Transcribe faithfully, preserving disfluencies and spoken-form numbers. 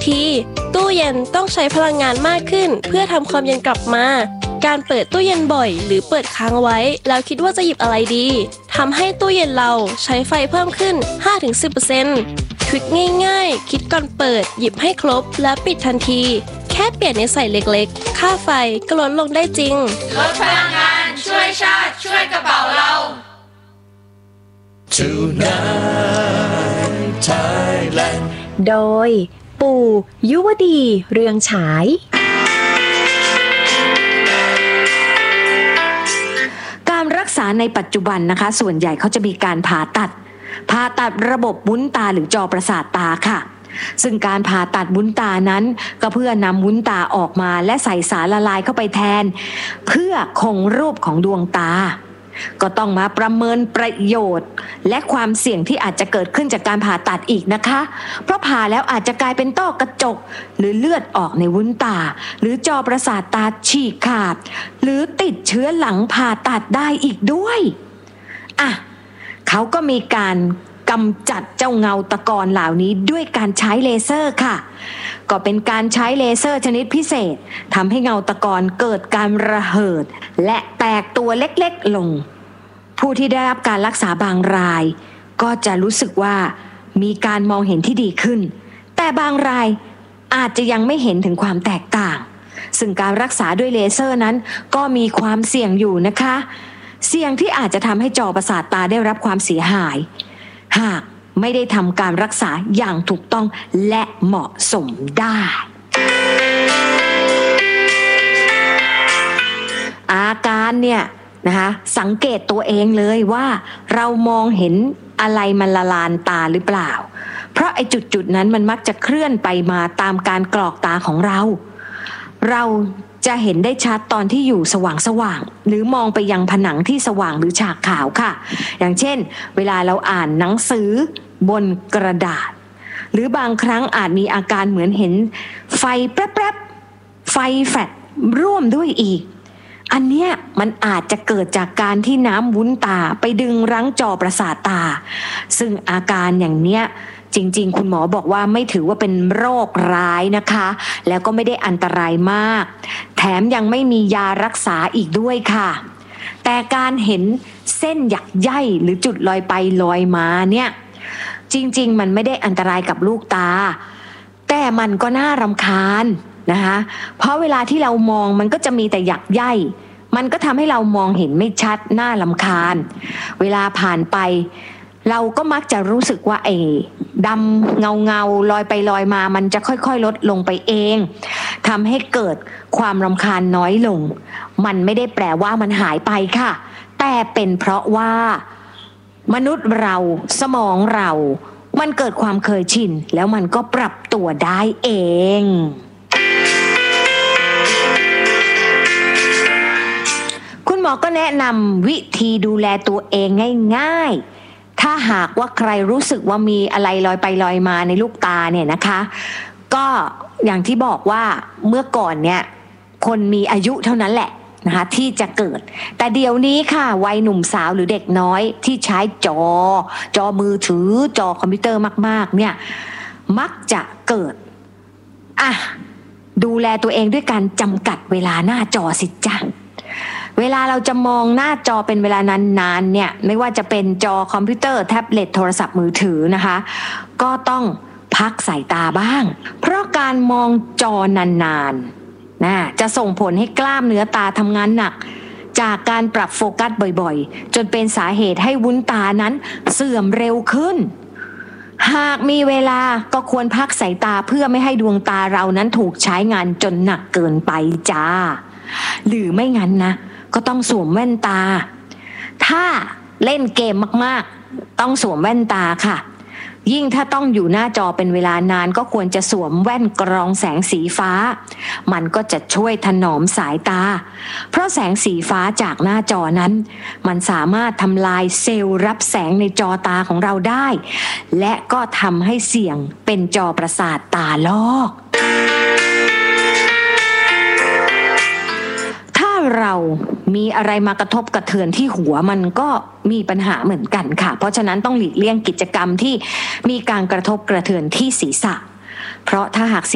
ทีตู้เย็นต้องใช้พลังงานมากขึ้นเพื่อทำความเย็นกลับมาการเปิดตู้เย็นบ่อยหรือเปิดค้างไว้แล้วคิดว่าจะหยิบอะไรดีทำให้ตู้เย็นเราใช้ไฟเพิ่มขึ้น ห้าถึงสิบเปอร์เซ็นต์ ทริคง่ายๆคิดก่อนเปิดหยิบให้ครบและปิดทันทีแค่เปลี่ยนนิสัยเล็กๆค่าไฟก็ลดลงได้จริงลดพลังงานช่วยชาติช่วยกระเป๋าเรา Tonight Thailand โดยปู่ยุวดีเรืองฉายการรักษาในปัจจุบันนะคะส่วนใหญ่เขาจะมีการผ่าตัดผ่าตัดระบบวุ้นตาหรือจอประสาทตาค่ะซึ่งการผ่าตัดวุ้นตานั้นก็เพื่อนำวุ้นตาออกมาและใส่สารละลายเข้าไปแทนเพื่อคงรูปของดวงตาก็ต้องมาประเมินประโยชน์และความเสี่ยงที่อาจจะเกิดขึ้นจากการผ่าตัดอีกนะคะเพราะผ่าแล้วอาจจะกลายเป็นต้อกระจกหรือเลือดออกในวุ้นตาหรือจอประสาทตาฉีกขาดหรือติดเชื้อหลังผ่าตัดได้อีกด้วยอ่ะเขาก็มีการกำจัดเจ้าเงาตะกอนเหล่านี้ด้วยการใช้เลเซอร์ค่ะก็เป็นการใช้เลเซอร์ชนิดพิเศษทำให้เงาตะกอนเกิดการระเหิดและแตกตัวเล็กๆลงผู้ที่ได้รับการรักษาบางรายก็จะรู้สึกว่ามีการมองเห็นที่ดีขึ้นแต่บางรายอาจจะยังไม่เห็นถึงความแตกต่างซึ่งการรักษาด้วยเลเซอร์นั้นก็มีความเสี่ยงอยู่นะคะเสี่ยงที่อาจจะทำให้จอประสาทตาได้รับความเสียหายหากไม่ได้ทำการรักษาอย่างถูกต้องและเหมาะสมได้อาการเนี่ยนะคะสังเกตตัวเองเลยว่าเรามองเห็นอะไรมันละลานตาหรือเปล่าเพราะไอ้จุดๆนั้นมันมักจะเคลื่อนไปมาตามการกรอกตาของเราเราจะเห็นได้ชัดตอนที่อยู่สว่างๆหรือมองไปยังผนังที่สว่างหรือฉากขาวค่ะอย่างเช่นเวลาเราอ่านหนังสือบนกระดาษหรือบางครั้งอาจมีอาการเหมือนเห็นไฟแป๊บๆไฟแฟลชร่วมด้วยอีกอันเนี้ยมันอาจจะเกิดจากการที่น้ำวุ้นตาไปดึงรั้งจอประสาทตาซึ่งอาการอย่างเนี้ยจริงๆคุณหมอบอกว่าไม่ถือว่าเป็นโรคร้ายนะคะแล้วก็ไม่ได้อันตรายมากแถมยังไม่มียารักษาอีกด้วยค่ะแต่การเห็นเส้นหยักใยหรือจุดลอยไปลอยมาเนี่ยจริงๆมันไม่ได้อันตรายกับลูกตาแต่มันก็น่ารำคาญนะคะเพราะเวลาที่เรามองมันก็จะมีแต่หยักใยมันก็ทำให้เรามองเห็นไม่ชัดน่ารำคาญเวลาผ่านไปเราก็มักจะรู้สึกว่าไอ้ดำเงาเงาลอยไปลอยมามันจะค่อยๆลดลงไปเองทำให้เกิดความรำคาญน้อยลงมันไม่ได้แปลว่ามันหายไปค่ะแต่เป็นเพราะว่ามนุษย์เราสมองเรามันเกิดความเคยชินแล้วมันก็ปรับตัวได้เองคุณหมอก็แนะนำวิธีดูแลตัวเองง่ายๆถ้าหากว่าใครรู้สึกว่ามีอะไรลอยไปลอยมาในลูกตาเนี่ยนะคะก็อย่างที่บอกว่าเมื่อก่อนเนี่ยคนมีอายุเท่านั้นแหละนะคะที่จะเกิดแต่เดี๋ยวนี้ค่ะวัยหนุ่มสาวหรือเด็กน้อยที่ใช้จอจอมือถือจอคอมพิวเตอร์มากๆเนี่ยมักจะเกิดอ่ะดูแลตัวเองด้วยการจำกัดเวลาหน้าจอสิจ้ะเวลาเราจะมองหน้าจอเป็นเวลานานๆเนี่ยไม่ว่าจะเป็นจอคอมพิวเตอร์แท็บเล็ตโทรศัพท์มือถือนะคะก็ต้องพักสายตาบ้างเพราะการมองจอนานๆนะจะส่งผลให้กล้ามเนื้อตาทำงานหนักจากการปรับโฟกัสบ่อยๆจนเป็นสาเหตุให้วุ้นตานั้นเสื่อมเร็วขึ้นหากมีเวลาก็ควรพักสายตาเพื่อไม่ให้ดวงตาเรานั้นถูกใช้งานจนหนักเกินไปจ้าหรือไม่งั้นนะก็ต้องสวมแว่นตาถ้าเล่นเกมมากๆต้องสวมแว่นตาค่ะยิ่งถ้าต้องอยู่หน้าจอเป็นเวลานานก็ควรจะสวมแว่นกรองแสงสีฟ้ามันก็จะช่วยถนอมสายตาเพราะแสงสีฟ้าจากหน้าจอนั้นมันสามารถทำลายเซลล์รับแสงในจอตาของเราได้และก็ทำให้เสี่ยงเป็นจอประสาทตาลอกเรามีอะไรมากระทบกระเทือนที่หัวมันก็มีปัญหาเหมือนกันค่ะเพราะฉะนั้นต้องหลีกเลี่ยงกิจกรรมที่มีการกระทบกระเทือนที่ศีรษะเพราะถ้าหาก